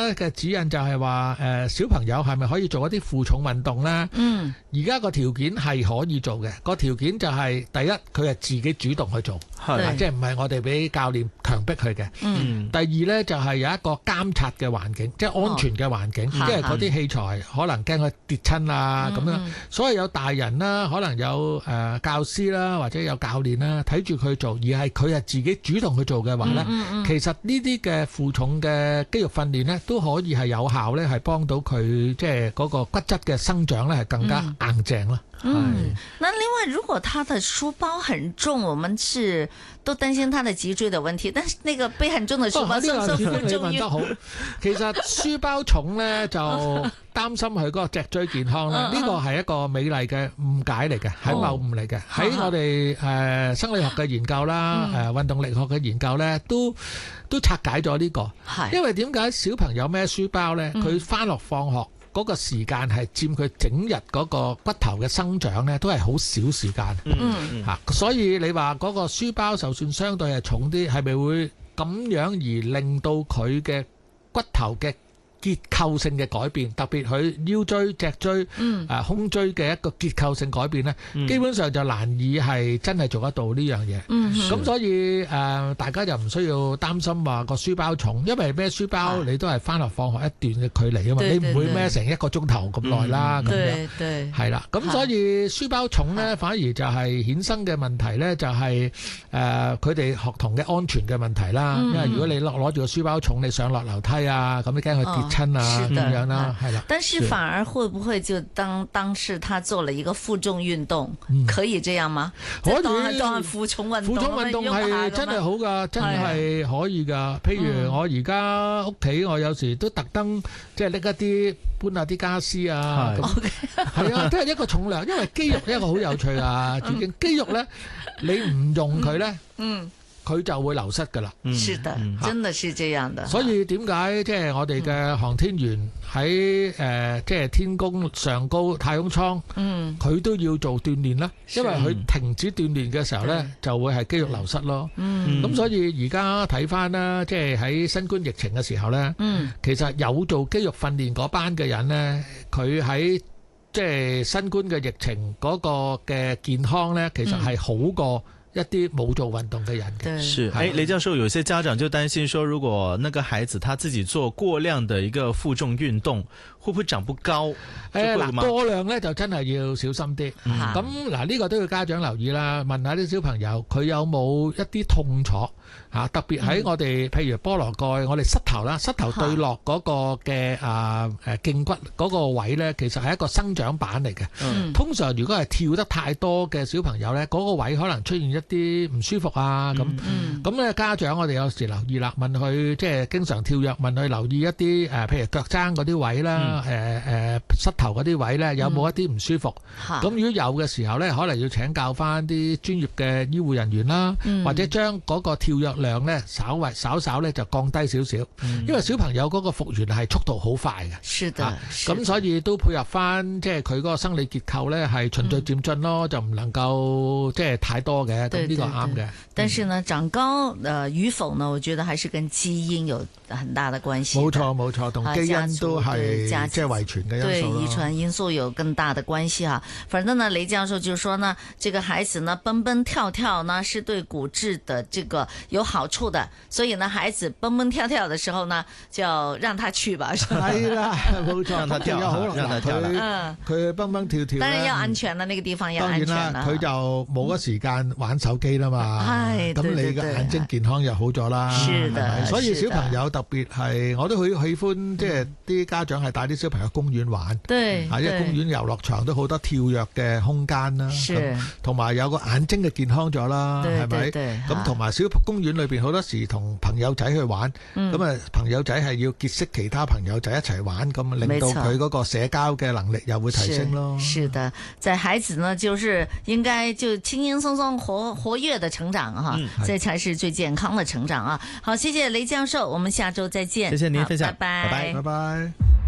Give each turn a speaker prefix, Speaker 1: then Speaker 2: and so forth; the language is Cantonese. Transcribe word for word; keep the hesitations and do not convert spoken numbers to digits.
Speaker 1: 嘅指引就係話誒小朋友係咪可以做一啲負重運動呢？嗯，而家個條件係可以做嘅，個條件就係第一佢係自己主動去做，係即係唔係我哋俾教練強迫佢嘅。嗯，第二呢，就係有一個監察嘅環境，即係安全嘅環境，即係嗰啲器材可能驚佢跌親啊咁樣，所以有大人啦，可能有誒教師啦，或者有教練啦，睇住佢做，而係佢係自己主動去做嘅話呢，其實呢啲嘅負重嘅肌肉訓練呢，都可以係有效呢，係幫到佢即係嗰個骨質嘅生長呢，係更加硬淨啦。
Speaker 2: 嗯，那另外如果他的書包很重，我們是都擔心他的脊椎的問題，但是那個背很重的書包，
Speaker 1: 呢個你問得好。其實書包重呢，就擔心佢嗰個脊椎健康啦，呢個係一個美麗嘅誤解嚟嘅，係謬誤嚟嘅。喺我哋誒生理學嘅研究啦，誒運動力學嘅研究呢，都都拆解咗呢個。因為點解小朋友孭書包呢？佢返學放學嗰個時間係佔佢整日嗰個骨頭嘅生長呢，都係好少時間。嗯嚇，所以你話嗰個書包就算相對係重啲，係咪會咁樣而令到佢嘅骨頭嘅結構性嘅改變，特別佢腰椎、脊椎、嗯、啊胸椎嘅一個結構性改變呢，嗯、基本上就難以係真係做得到呢樣嘢。咁、嗯、所以誒、呃，大家就唔需要擔心話個書包重，因為孭書包你都係返學放學一段嘅距離啊嘛，你唔會孭成一個鐘頭咁耐啦。咁、嗯、樣係啦，咁所以書包重呢，反而就係衍生嘅問題呢，就係誒佢哋學童嘅安全嘅問題啦。嗯、因為如果你攞攞住個書包重，你上落樓梯啊，咁你驚佢跌親啊咁樣啦，係啦。
Speaker 2: 但是反而會不會就當當時他做了一個負重運動，可以這樣嗎？可以當係負重運動，
Speaker 1: 負重運動係真係好噶，真係可以噶。譬如我而家屋企，我有時都特登即係拎一啲搬下啲家私啊，係啊，都係一個重量。因為肌肉一個好有趣啊，主經肌肉咧，你唔用佢咧，嗯。佢就會流失㗎啦。
Speaker 2: 是的，真的是這樣的。
Speaker 1: 所以點解即係我哋嘅航天員喺誒即係天宮上高太空艙，嗯，佢都要做鍛鍊啦。因為佢停止鍛鍊嘅時候咧，就會係肌肉流失咯。嗯，咁所以而家睇返啦，即係喺新冠疫情嘅時候咧，嗯，其實有做肌肉訓練嗰班嘅人咧，佢喺即係新冠嘅疫情嗰個嘅健康咧，其實係好過一啲冇做運動嘅人嘅。
Speaker 3: 是，誒，雷教授，有些家長就擔心說，如果那個孩子他自己做過量的一個負重運動，會不會長不高？
Speaker 1: 誒嗱，過量咧就真係要小心啲。咁嗱，呢個都要家長留意啦。問下啲小朋友，佢有冇一啲痛楚嚇？特別喺我哋譬如菠蘿蓋，我哋膝頭啦，膝頭對落嗰個嘅啊誒脛骨嗰個位咧，其實係一個生長板嚟嘅。通常如果係跳得太多嘅小朋友咧，嗰個位可能出現一啲唔舒服啊咁。咁咧家長我哋有時留意啦，問佢即係經常跳躍，問佢留意一啲誒，譬如腳踭嗰啲位啦，誒誒膝頭嗰啲位咧，有冇一啲唔舒服？咁如果有嘅時候咧，可能要請教翻啲專業嘅醫護人員啦，或者將嗰個跳躍量咧稍為稍稍咧就降低少少，因為小朋友嗰個復原係速度好快嘅。
Speaker 2: 是的，
Speaker 1: 咁所以都配合翻即係佢嗰個生理結構咧係循序漸進咯，就唔能夠即係太多嘅。咁呢個啱嘅。
Speaker 2: 但是呢，長高呃與否呢，我覺得還是跟基因有很大的關係。
Speaker 1: 冇錯冇錯，同基因都係即係遺傳嘅因素。
Speaker 2: 對，遺傳因素有更大的關係哈。反正呢，雷教授就說呢，這個孩子呢蹦蹦跳跳呢是對骨質的這個有好處的，所以呢，孩子蹦蹦跳跳的時候呢，就讓他去吧。
Speaker 1: 係啦，冇錯，讓他跳，讓他跳啦。佢蹦蹦跳跳，
Speaker 2: 當然要安全啦，那個地方要安全啦。
Speaker 1: 當然啦，佢就冇咗時間玩手機啦嘛。係，咁你嘅眼睛健康又好咗啦。
Speaker 2: 是的，
Speaker 1: 所以小朋友特別係，我都好喜歡，即係啲家長係帶啲小朋友去公園玩。對，啊，因為公園遊樂場都好多跳躍嘅空間啦。是，同埋有個眼睛嘅健康咗啦，係咪？咁同埋小公園裏邊好多時同朋友仔去玩，咁啊朋友仔係要結識其他朋友仔一齊玩，咁令到佢嗰個社交嘅能力又會提升咯。
Speaker 2: 是的，在孩子呢，就是應該就輕輕鬆鬆活活躍的成長哈，這才是最健康的成長啊！好，謝謝雷教授，我們下周再見。
Speaker 3: 謝謝您分享，
Speaker 2: 拜拜，
Speaker 1: 拜拜。